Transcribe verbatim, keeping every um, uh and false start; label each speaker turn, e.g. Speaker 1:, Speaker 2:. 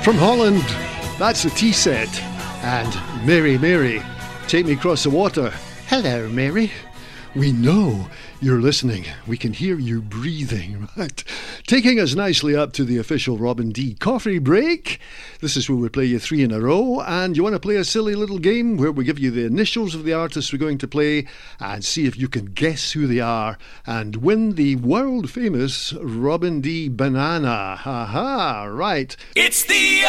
Speaker 1: From Holland, that's the tea set. And Mary, Mary, take me across the water. Hello, Mary. We know you're listening. We can hear you breathing, right? Taking us nicely up to the official Robin D coffee break. This is where we play you three in a row. And you want to play a silly little game where we give you the initials of the artists we're going to play and see if you can guess who they are and win the world famous Robin D banana. Ha ha, right.
Speaker 2: It's the